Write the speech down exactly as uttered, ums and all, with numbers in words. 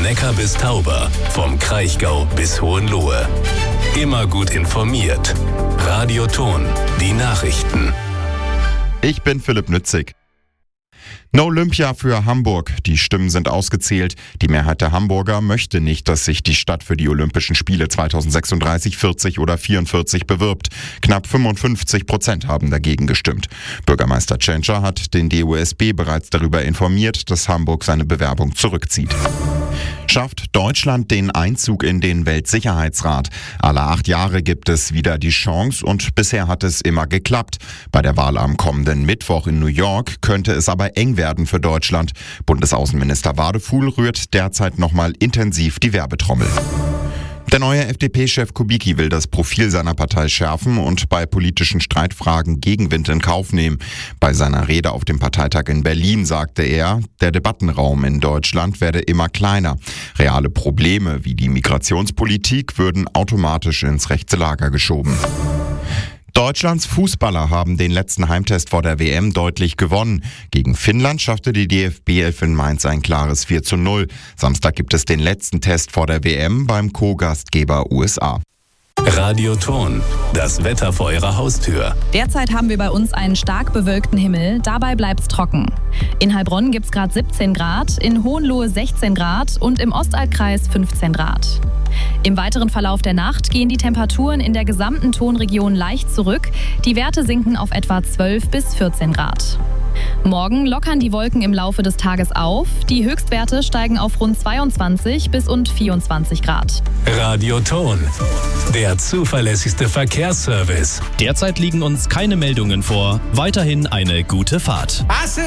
Neckar bis Tauber, vom Kraichgau bis Hohenlohe. Immer gut informiert. Radio Thon, die Nachrichten. Ich bin Philipp Nützig. No Olympia für Hamburg. Die Stimmen sind ausgezählt. Die Mehrheit der Hamburger möchte nicht, dass sich die Stadt für die Olympischen Spiele zweitausendsechsunddreißig, vierzig oder vierundvierzig bewirbt. Knapp fünfundfünfzig Prozent haben dagegen gestimmt. Bürgermeister Tschentscher hat den D O S B bereits darüber informiert, dass Hamburg seine Bewerbung zurückzieht. Schafft Deutschland den Einzug in den Weltsicherheitsrat? Alle acht Jahre gibt es wieder die Chance und bisher hat es immer geklappt. Bei der Wahl am kommenden Mittwoch in New York könnte es aber eng werden für Deutschland. Bundesaußenminister Wadefuhl rührt derzeit nochmal intensiv die Werbetrommel. Der neue F D P-Chef Kubicki will das Profil seiner Partei schärfen und bei politischen Streitfragen Gegenwind in Kauf nehmen. Bei seiner Rede auf dem Parteitag in Berlin sagte er, der Debattenraum in Deutschland werde immer kleiner. Reale Probleme wie die Migrationspolitik würden automatisch ins rechte Lager geschoben. Deutschlands Fußballer haben den letzten Heimtest vor der W M deutlich gewonnen. Gegen Finnland schaffte die D F B elf in Mainz ein klares vier zu null. Samstag gibt es den letzten Test vor der W M beim Co-Gastgeber U S A. Radio Thon, das Wetter vor Ihrer Haustür. Derzeit haben wir bei uns einen stark bewölkten Himmel, dabei bleibt's trocken. In Heilbronn gibt's gerade siebzehn Grad, in Hohenlohe sechzehn Grad und im Ostalbkreis fünfzehn Grad. Im weiteren Verlauf der Nacht gehen die Temperaturen in der gesamten Thonregion leicht zurück. Die Werte sinken auf etwa zwölf bis vierzehn Grad. Morgen lockern die Wolken im Laufe des Tages auf. Die Höchstwerte steigen auf rund zweiundzwanzig bis und vierundzwanzig Grad. Radio Thon, der zuverlässigste Verkehrsservice. Derzeit liegen uns keine Meldungen vor. Weiterhin eine gute Fahrt.